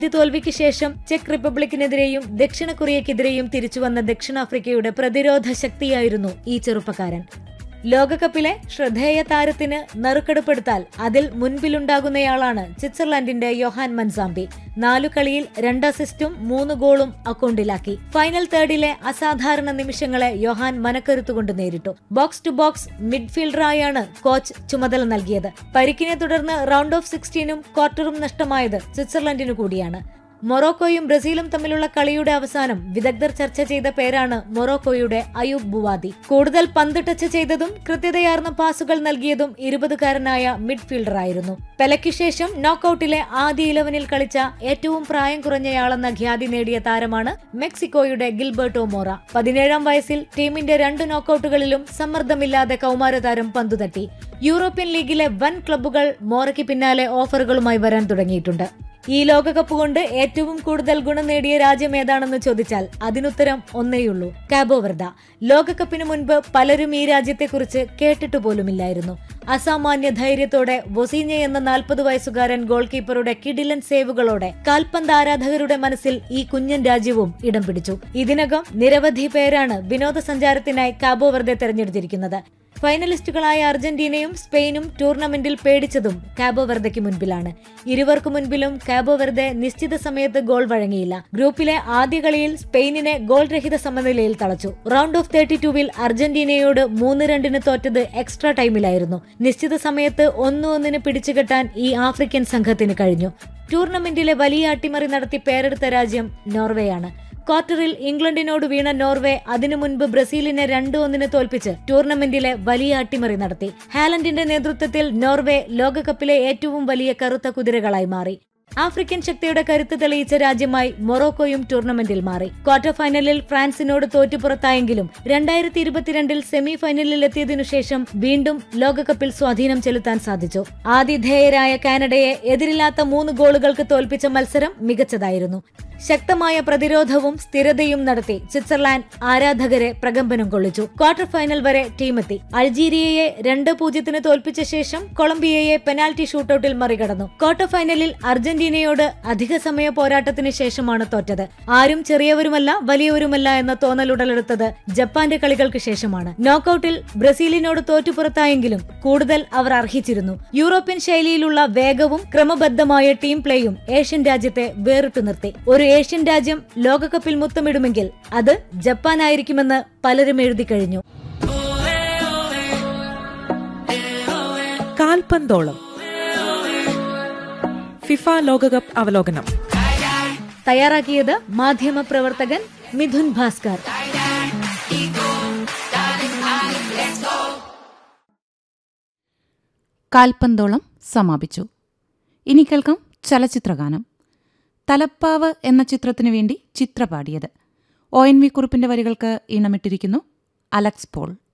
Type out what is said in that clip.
തോൽവിക്ക് ശേഷം ചെക്ക് റിപ്പബ്ലിക്കിനെതിരെയും ദക്ഷിണ കൊറിയക്കെതിരെയും തിരിച്ചുവന്ന ദക്ഷിണാഫ്രിക്കയുടെ പ്രതിരോധ ശക്തിയായിരുന്നു ഈ ചെറുപ്പക്കാരൻ. ലോകകപ്പിലെ ശ്രദ്ധേയ താരത്തിന് നറുക്കെടുപ്പെടുത്താൽ അതിൽ മുൻപിലുണ്ടാകുന്നയാളാണ് സ്വിറ്റ്സർലൻഡിന്റെ യോഹാൻ മൻസാംബി. 4 കളിയിൽ 2 അസിസ്റ്റും 3 ഗോളും അക്കൗണ്ടിലാക്കി. ഫൈനൽ തേർഡിലെ അസാധാരണ നിമിഷങ്ങളെ യോഹാൻ മനക്കരുത്തുകൊണ്ട് നേരിട്ടു. ബോക്സ് ടു ബോക്സ് മിഡ്ഫീൽഡറായാണ് കോച്ച് ചുമതല നൽകിയത്. പരിക്കിനെ തുടർന്ന് റൗണ്ട് ഓഫ് 16 ക്വാർട്ടറും നഷ്ടമായത് സ്വിറ്റ്സർലൻഡിനു കൂടിയാണ്. മൊറോക്കോയും ബ്രസീലും തമ്മിലുള്ള കളിയുടെ അവസാനം വിദഗ്ധർ ചർച്ച ചെയ്ത പേരാണ് മൊറോക്കോയുടെ അയൂബ് ബുവാദി. കൂടുതൽ പന്ത് ടച്ച് ചെയ്തതും കൃത്യതയാർന്ന പാസുകൾ നൽകിയതും 20-കാരനായ മിഡ്ഫീൽഡറായിരുന്നു. പെലെയ്ക്കു ശേഷം നോക്കൌട്ടിലെ ആദ്യ 11-ൽ കളിച്ച ഏറ്റവും പ്രായം കുറഞ്ഞയാളെന്ന ഖ്യാതി നേടിയ താരമാണ് മെക്സിക്കോയുടെ ഗിൽബർട്ടോ മോറ. 17-ാം വയസ്സിൽ ടീമിന്റെ 2 നോക്കൌട്ടുകളിലും സമ്മർദ്ദമില്ലാതെ കൌമാരതാരം പന്തുതട്ടി. യൂറോപ്യൻ ലീഗിലെ വൻ ക്ലബ്ബുകൾ മോറയ്ക്ക് പിന്നാലെ ഓഫറുകളുമായി വരാൻ തുടങ്ങിയിട്ടുണ്ട്. ഈ ലോകകപ്പ് കൊണ്ട് ഏറ്റവും കൂടുതൽ ഗുണം നേടിയ രാജ്യം ഏതാണെന്ന് ചോദിച്ചാൽ അതിനുത്തരം ഒന്നേയുള്ളൂ: കാബോ വെർദ. ലോകകപ്പിന് മുൻപ് പലരും ഈ രാജ്യത്തെക്കുറിച്ച് കേട്ടിട്ടു പോലുമില്ലായിരുന്നു. അസാമാന്യ ധൈര്യത്തോടെ വൊസീഞ്ഞ എന്ന 40 വയസ്സുകാരൻ ഗോൾ കീപ്പറുടെ കിടിലൻ സേവുകളോടെ കാൽപന്ത് ആരാധകരുടെ മനസ്സിൽ ഈ കുഞ്ഞൻ രാജ്യവും ഇടം പിടിച്ചു. ഇതിനകം നിരവധി പേരാണ് വിനോദസഞ്ചാരത്തിനായി കാബോ വെർദെ തെരഞ്ഞെടുത്തിരിക്കുന്നത്. ഫൈനലിസ്റ്റുകളായ അർജന്റീനയും സ്പെയിനും ടൂർണമെന്റിൽ പേടിച്ചതും കാബോ വെർദയ്ക്ക് മുൻപിലാണ്. ഇരുവർക്കു മുൻപിലും കാബോ വെർദെ നിശ്ചിത സമയത്ത് ഗോൾ വഴങ്ങിയില്ല. ഗ്രൂപ്പിലെ ആദ്യ കളിയിൽ സ്പെയിനിനെ ഗോൾ രഹിത സമനിലയിൽ തളച്ചു. റൗണ്ട് ഓഫ് 32-ൽ അർജന്റീനയോട് 3-2 തോറ്റത് എക്സ്ട്രാ ടൈമിലായിരുന്നു. നിശ്ചിത സമയത്ത് 1-1 പിടിച്ചുകെട്ടാൻ ഈ ആഫ്രിക്കൻ സംഘത്തിന് കഴിഞ്ഞു. ടൂർണമെന്റിലെ വലിയ അട്ടിമറി നടത്തി പേരെടുത്ത രാജ്യം നോർവേയാണ്. ക്വാർട്ടറിൽ ഇംഗ്ലണ്ടിനോട് വീണ നോർവേ അതിനു മുൻപ് ബ്രസീലിനെ 2-1 തോൽപ്പിച്ച് ടൂർണമെന്റിലെ വലിയ അട്ടിമറി നടത്തി. ഹാലൻഡിന്റെ നേതൃത്വത്തിൽ നോർവേ ലോകകപ്പിലെ ഏറ്റവും വലിയ കറുത്ത കുതിരകളായി മാറി. ആഫ്രിക്കൻ ശക്തിയുടെ കരുത്ത് തെളിയിച്ച രാജ്യമായി മൊറോക്കോയും ടൂർണമെന്റിൽ മാറി. ക്വാർട്ടർ ഫൈനലിൽ ഫ്രാൻസിനോട് തോറ്റു പുറത്തായെങ്കിലും 2022-ൽ സെമി ഫൈനലിൽ എത്തിയതിനു ശേഷം വീണ്ടും ലോകകപ്പിൽ സ്വാധീനം ചെലുത്താൻ സാധിച്ചു. ആതിഥേയരായ കാനഡയെ എതിരില്ലാത്ത 3 ഗോളുകൾക്ക് തോൽപ്പിച്ച മത്സരം മികച്ചതായിരുന്നു. ശക്തമായ പ്രതിരോധവും സ്ഥിരതയും നടത്തി സ്വിറ്റ്സർലാൻഡ് ആരാധകരെ പ്രകമ്പനം കൊള്ളിച്ചു. ക്വാർട്ടർ ഫൈനൽ വരെ ടീമെത്തി. അൾജീരിയയെ 2-0 തോൽപ്പിച്ച ശേഷം കൊളംബിയയെ പെനാൽറ്റി ഷൂട്ടൌട്ടിൽ മറികടന്നു. ക്വാർട്ടർ ഫൈനലിൽ അർജന്റീനയോട് അധിക സമയ പോരാട്ടത്തിന് ശേഷമാണ് തോറ്റത്. ആരും ചെറിയവരുമല്ല വലിയവരുമല്ല എന്ന തോന്നലുടലെടുത്തത് ജപ്പാന്റെ കളികൾക്ക് ശേഷമാണ്. നോക്കൌട്ടിൽ ബ്രസീലിനോട് തോറ്റു പുറത്തായെങ്കിലും കൂടുതൽ അവർ അർഹിച്ചിരുന്നു. യൂറോപ്യൻ ശൈലിയിലുള്ള വേഗവും ക്രമബദ്ധമായ ടീം പ്ലേയും ഏഷ്യൻ രാജ്യത്തെ വേറിട്ടു നിർത്തി. ഒരു ഏഷ്യൻ രാജ്യം ലോകകപ്പിൽ മുത്തമിടുമെങ്കിൽ അത് ജപ്പാനായിരിക്കുമെന്ന് പലരും എഴുതി കഴിഞ്ഞു. കാൽപന്തോളം ഫിഫ ലോകകപ്പ് അവലോകനം തയ്യാറാക്കിയത് മാധ്യമപ്രവർത്തകൻ മിഥുൻ ഭാസ്കർ. കാൽപന്തോളം സമാപിച്ചു. ഇനി കേൾക്കാം ചലച്ചിത്രഗാനം. തലപ്പാവ് എന്ന ചിത്രത്തിനു വേണ്ടി ചിത്ര പാടിയത്. ONV കുറുപ്പിന്റെ വരികൾക്ക് ഈണമിട്ടിരിക്കുന്നു അലക്സ് പോൾ.